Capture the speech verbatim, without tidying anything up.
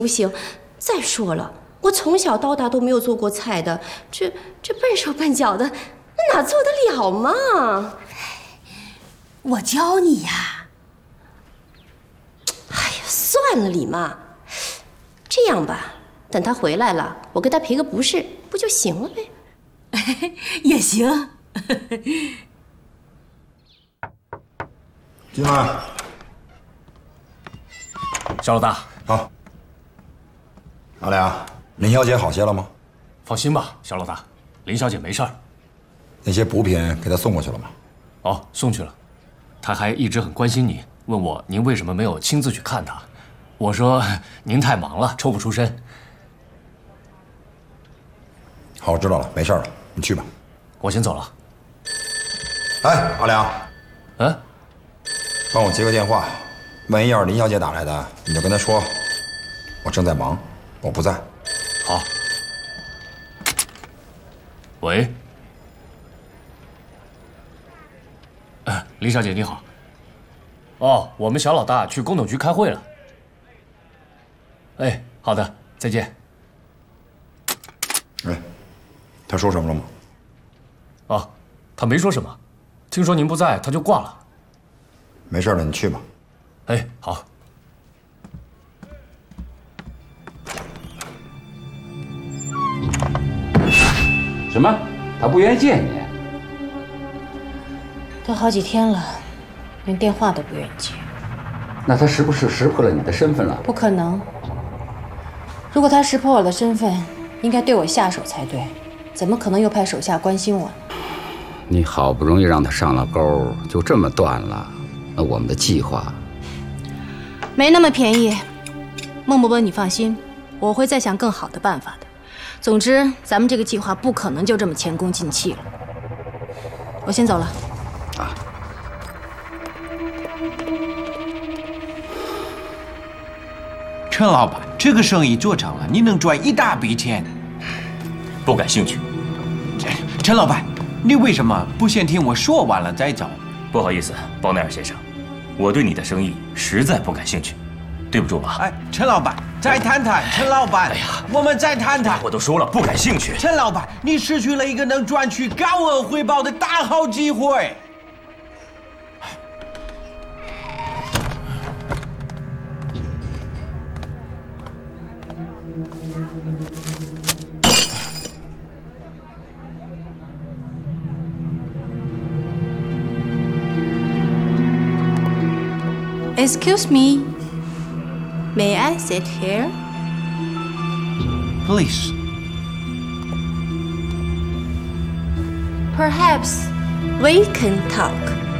不行。再说了，我从小到大都没有做过菜的，这这笨手笨脚的，那哪做得了嘛？ 我教你呀。 哎呀，算了，李妈，这样吧，等他回来了，我给他赔个不是，不就行了呗？ 也行。 进来。 肖老大， 好。阿良，林小姐好些了吗？ 放心吧，肖老大，林小姐没事儿。 那些补品给她送过去了吗？ 哦，送去了。她还一直很关心你，问我您为什么没有亲自去看她。我说您太忙了，抽不出身。 好，我知道了，没事了，你去吧。 我先走了。 哎，阿良， 嗯， 帮我接个电话，万一要是林小姐打来的，你就跟她说，我正在忙。我不在。 好。喂。呃，林小姐你好。哦，我们小老大去工董局开会了。哎，好的，再见。 哎，他说什么了吗？ 啊，他没说什么。听说您不在，他就挂了。 没事了，你去吧。 哎，好。 什么？他不愿意见你？ 都好几天了，连电话都不愿意接。 那他是不是识破了你的身份了？ 不可能。如果他识破我的身份，应该对我下手才对，怎么可能又派手下关心我呢？ 你好不容易让他上了钩，就这么断了，那我们的计划没那么便宜。孟伯伯，你放心，我会再想更好的办法的。总之，咱们这个计划不可能就这么前功尽弃了。我先走了。 啊。 陈老板，这个生意做成了，你能赚一大笔钱。 不感兴趣。 陈老板，你为什么不先听我说完了再走？ 不好意思，包奈尔先生，我对你的生意实在不感兴趣，对不住吧？ 哎，陈老板。再谈谈，陈老板。 哎呀， 我们再谈谈。 我都说了不感兴趣。 陈老板，你失去了一个能赚取高额回报的大好机会。 Excuse me, may I sit here? Please. Perhaps we can talk.